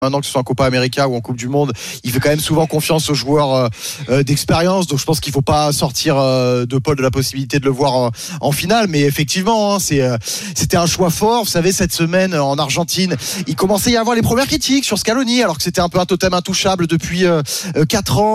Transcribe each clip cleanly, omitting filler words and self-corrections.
Maintenant que ce soit en Copa América ou en Coupe du Monde, il fait quand même souvent confiance aux joueurs d'expérience. Donc je pense qu'il ne faut pas sortir De Paul de la possibilité de le voir en finale. Mais effectivement, c'était un choix fort. Vous savez, cette semaine en Argentine, il commençait à y avoir les premières critiques sur Scaloni, alors que c'était un peu un totem intouchable depuis 4 ans.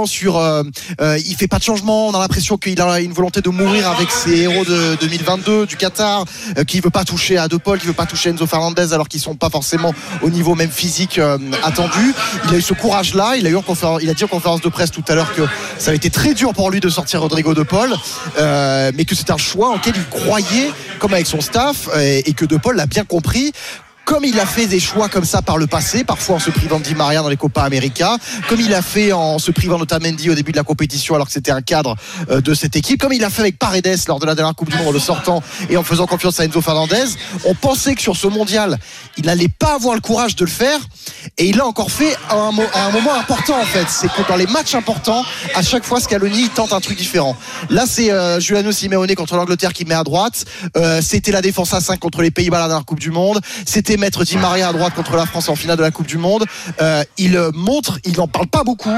Il fait pas de changement. On a l'impression qu'il a une volonté de mourir avec ses héros de 2022 du Qatar, qu'il veut pas toucher à De Paul, qu'il veut pas toucher à Enzo Fernandez, alors qu'ils sont pas forcément au niveau même physique attendu. Il a eu ce courage-là. Il a dit en conférence de presse tout à l'heure que ça avait été très dur pour lui de sortir Rodrigo De Paul, mais que c'est un choix auquel il croyait, comme avec son staff, et que De Paul l'a bien compris. Comme il a fait des choix comme ça par le passé, parfois en se privant de Di Maria dans les Copa América, comme il a fait en se privant d'Otamendi au début de la compétition alors que c'était un cadre de cette équipe, comme il a fait avec Paredes lors de la dernière Coupe du Monde en le sortant et en faisant confiance à Enzo Fernandez. On pensait que sur ce mondial, il n'allait pas avoir le courage de le faire, et il l'a encore fait à un moment important en fait. C'est que dans les matchs importants, à chaque fois Scaloni il tente un truc différent. Là c'est Giuliano Simeone contre l'Angleterre qui met à droite, c'était la défense à 5 contre les Pays-Bas à la dernière Coupe du Monde, c'était mettre Di Maria à droite contre la France en finale de la Coupe du Monde. Il montre, il n'en parle pas beaucoup,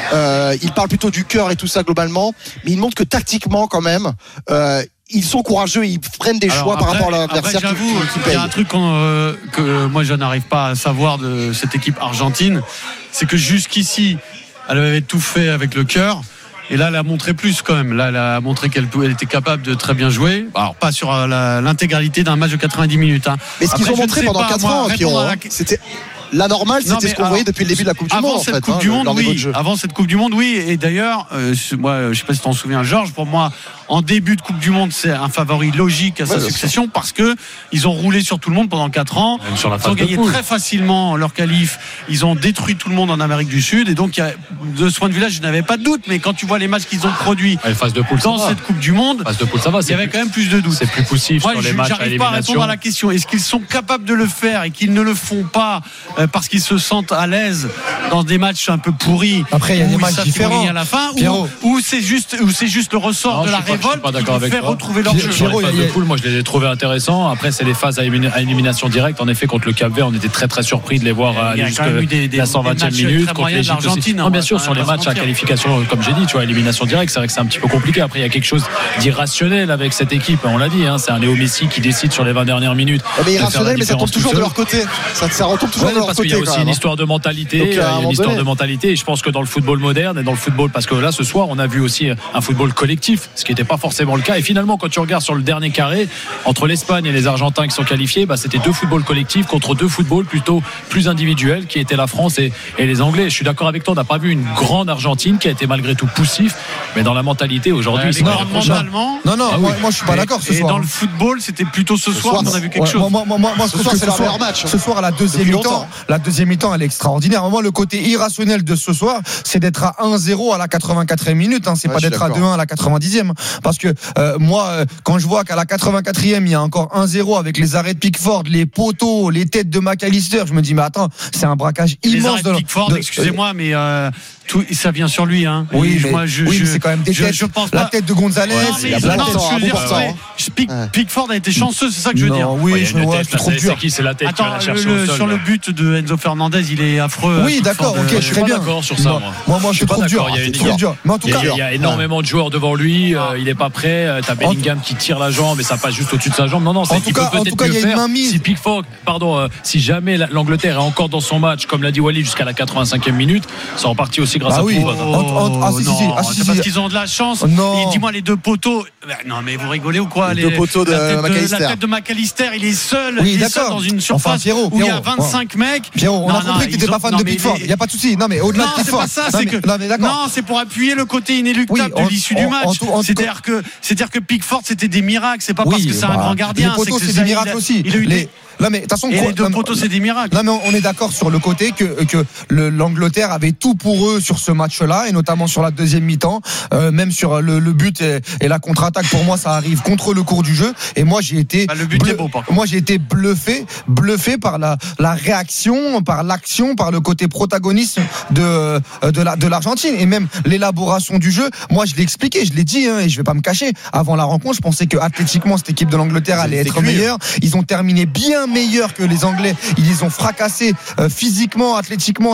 il parle plutôt du cœur et tout ça globalement, mais il montre que tactiquement quand même ils sont courageux, ils prennent des choix par rapport à l'adversaire. J'avoue qu'il y a un truc que moi je n'arrive pas à savoir de cette équipe argentine, c'est que jusqu'ici elle avait tout fait avec le cœur. Et là, elle a montré plus quand même. Là, elle a montré qu'elle était capable de très bien jouer. Alors, pas sur l'intégralité d'un match de 90 minutes. Hein. Mais ce qu'ils ont montré pendant 4 ans, Pierrot, c'était la normale, c'était ce qu'on voyait depuis le début de la Coupe du Monde. Avant cette Coupe du Monde, oui. Avant cette Coupe du Monde, oui. Et d'ailleurs, moi, je sais pas si tu t'en souviens, Georges, pour moi, en début de Coupe du Monde, c'est un favori logique à sa succession parce que ils ont roulé sur tout le monde pendant 4 ans. Ils ont gagné très facilement leur qualif. Ils ont détruit tout le monde en Amérique du Sud. Et donc, de ce point de vue-là, je n'avais pas de doute. Mais quand tu vois les matchs qu'ils ont produits dans cette Coupe du Monde, il y avait quand même plus de doutes. C'est plus poussif sur les matchs à élimination. J'arrive pas à répondre à la question. Est-ce qu'ils sont capables de le faire et qu'ils ne le font pas parce qu'ils se sentent à l'aise dans des matchs un peu pourris? Après, il y a des matchs différents à la fin, ou c'est juste le ressort de la révolte qui leur fait retrouver leur jeu. Moi, je les ai trouvés intéressants. Après, c'est les phases à élimination directe. En effet, contre le Cap-Vert, on était très très surpris de les voir aller jusqu'à la 120e minute. Contre l'Égypte aussi. Bien sûr, sur les matchs à qualification, comme j'ai dit, tu vois, élimination directe, c'est vrai que c'est un petit peu compliqué. Après, il y a quelque chose d'irrationnel avec cette équipe. On l'a dit, c'est un Léo Messi qui décide sur les 20 dernières minutes. Mais irrationnel, mais ça tombe toujours de leur côté. Ça retombe toujours de leur côté. Parce qu'il y a aussi une histoire de mentalité. Et je pense que dans le football moderne et dans le football, parce que là, ce soir, on a vu aussi un football collectif, ce qui n'était pas forcément le cas. Et finalement, quand tu regardes sur le dernier carré, entre l'Espagne et les Argentins qui sont qualifiés, c'était 2 footballs collectifs contre 2 footballs plutôt plus individuels, qui étaient la France et les Anglais. Je suis d'accord avec toi, on n'a pas vu une grande Argentine qui a été malgré tout poussif, mais dans la mentalité aujourd'hui, c'est mentalement. Moi je suis pas d'accord ce soir. Et dans le football, c'était plutôt ce soir qu'on a vu quelque chose. Moi, ce soir, c'est le meilleur match. Ce soir, à la deuxième mi-temps, elle est extraordinaire. Moi, le côté irrationnel de ce soir, c'est d'être à 1-0 à la 84e minute. C'est pas d'être à 2-1 à la 90e. Parce que moi, quand je vois qu'à la 84e, il y a encore 1-0 avec les arrêts de Pickford, les poteaux, les têtes de McAllister, je me dis, mais attends, c'est un braquage immense. Les arrêts de Pickford, excusez-moi, mais ça vient sur lui. Oui, mais c'est quand même des têtes. Je pense la tête de Gonzalez, Pickford a été chanceux, c'est ça que je veux dire. Oui, c'est trop dur. C'est la tête qui va la chercher au sol. Sur le but de Enzo Fernandez, il est affreux. Oui, d'accord, ok, je suis pas d'accord sur ça. Moi, je suis trop dur. Mais en tout cas, il y a énormément de joueurs devant lui. Il n'est pas prêt. T'as Bellingham qui tire la jambe, mais ça passe juste au-dessus de sa jambe. Non, c'est qu'il peut peut-être mieux faire. Si Pickford, si jamais l'Angleterre est encore dans son match, comme l'a dit Wally, jusqu'à la 85e minute, ça repartit aussi grâce à Pickford. C'est parce qu'ils ont de la chance. Et dis-moi, les 2 poteaux. Non, mais vous rigolez ou quoi? Les 2 poteaux de McAllister. La tête de McAllister, il est seul. Oui, il est seul dans une surface où il y a 25 mecs. Pierrot, on a compris que tu n'étais pas fan de Pickford. Il n'y a pas de souci. Non, mais au-delà de Pickford. C'est pas ça. Non, c'est pour appuyer le côté inéluctable de l'issue du match. C'est-à-dire que Pickford, c'était des miracles. C'est pas parce que c'est un grand gardien. Les poteaux, c'est des miracles aussi. Non, mais, les 2 poteaux, c'est des miracles. Non, mais on est d'accord sur le côté que l'Angleterre avait tout pour eux sur ce match-là, et notamment sur la deuxième mi-temps, même sur le but et la contre-attaque. Pour moi, ça arrive contre le cours du jeu. Et moi, j'ai été bluffé par la réaction, par l'action, par le côté protagoniste de l'Argentine, et même l'élaboration du jeu. Moi, je l'ai expliqué, je l'ai dit, et je vais pas me cacher. Avant la rencontre, je pensais que athlétiquement, cette équipe de l'Angleterre allait être meilleure. Ils ont terminé bien bien meilleurs que les Anglais. Ils les ont fracassés physiquement, athlétiquement,